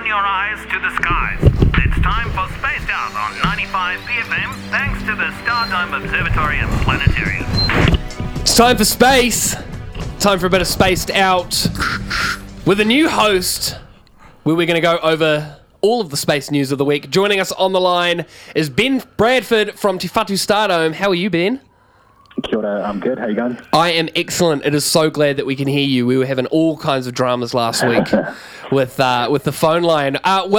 your eyes to the skies. It's time for Spaced Out on 95 BFM, thanks to the Stardome Observatory and Planetarium. It's time for space. Time for a bit of Spaced Out with a new host where we're going to go over all of the space news of the week. Joining us on the line is Ben Bradford from Te Whatu Stardome. How are you, Ben? Kia ora, I'm good. How you going? I am excellent. It is so glad that we can hear you. We were having all kinds of dramas last week with the phone line.